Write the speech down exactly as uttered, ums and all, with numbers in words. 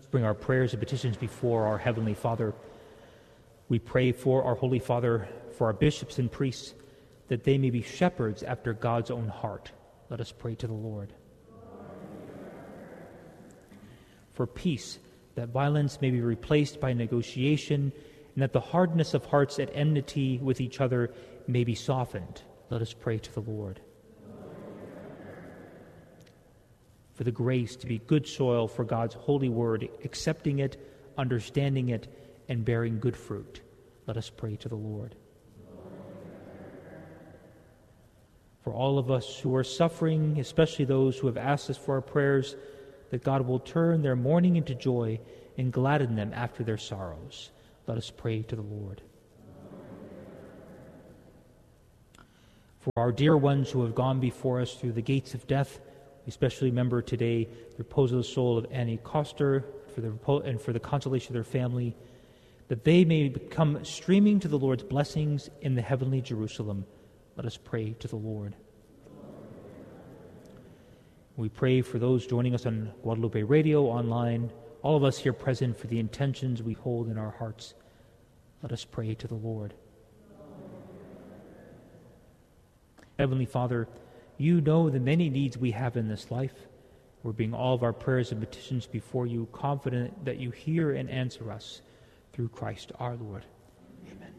bring our prayers and petitions before our Heavenly Father. We pray for our Holy Father, for our bishops and priests, that they may be shepherds after God's own heart. Let us pray to the Lord. For peace, that violence may be replaced by negotiation, and that the hardness of hearts at enmity with each other may be softened. Let us pray to the Lord. For the grace to be good soil for God's holy word, accepting it, understanding it, and bearing good fruit. Let us pray to the Lord. For all of us who are suffering, especially those who have asked us for our prayers, that God will turn their mourning into joy and gladden them after their sorrows. Let us pray to the Lord. For our dear ones who have gone before us through the gates of death, we especially remember today the repose of the soul of Annie Koster for the repo- and for the consolation of their family, that they may come streaming to the Lord's blessings in the heavenly Jerusalem. Let us pray to the Lord. We pray for those joining us on Guadalupe Radio, online, all of us here present, for the intentions we hold in our hearts. Let us pray to the Lord. Heavenly Father, you know the many needs we have in this life. We're bringing all of our prayers and petitions before you, confident that you hear and answer us through Christ our Lord.